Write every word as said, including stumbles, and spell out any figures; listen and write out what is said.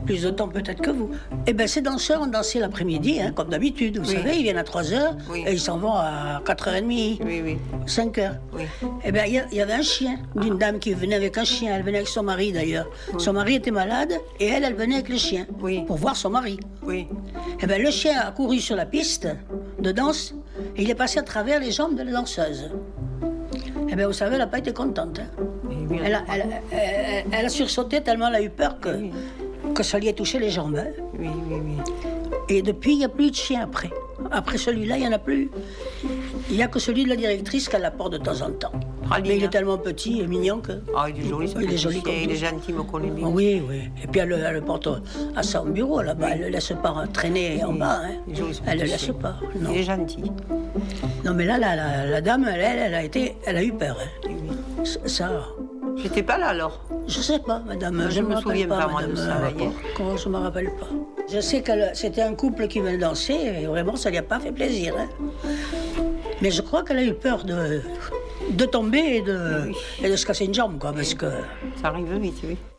plus de temps peut-être que vous. Eh bien, ces danseurs ont dansé l'après-midi, hein, comme d'habitude. Vous oui. savez, ils viennent à trois heures oui. et ils s'en vont à quatre heures trente, oui, oui. cinq heures. Oui. Eh bien, il y, y avait un chien, d'une ah. dame qui venait avec un chien. Elle venait avec son mari, d'ailleurs. Oui. Son mari était malade et elle, elle venait avec le chien oui. pour voir son mari. Oui. Eh bien, le chien a couru sur la piste de danse et il est passé à travers les jambes de la danseuse. Eh bien, vous savez, elle n'a pas été contente. Hein. Oui, elle, a, elle, elle, elle a sursauté tellement elle a eu peur que, oui. que ça lui ait touché les jambes. Hein. Oui, oui, oui. Et depuis, il n'y a plus de chien après. Après celui-là, il n'y en a plus. Il n'y a que celui de la directrice qu'elle apporte de temps en temps. Praline. Mais il est tellement petit et mignon que... Ah, il est joli, ça. Il est joli comme il est gentil, me connaît bien. Oui, oui. Et puis elle, elle le porte à son bureau, là-bas. Oui. Elle ne le laisse pas traîner oui. en bas. Hein. Il est joli, elle ne le laisse pas. Non. Il est gentil. Non, mais là, la, la, la dame, elle, elle, a été, elle a eu peur. Hein. Oui. Ça... J'étais pas là, alors? Je sais pas, madame. Je, je me, me souviens pas, pas moi, madame, de ça, d'ailleurs. Comment je me rappelle pas. Je sais que c'était un couple qui venait danser, et vraiment, ça lui a pas fait plaisir. Hein. Mais je crois qu'elle a eu peur de, de tomber et de, oui. et de se casser une jambe, quoi, parce que... Ça arrive vite, oui.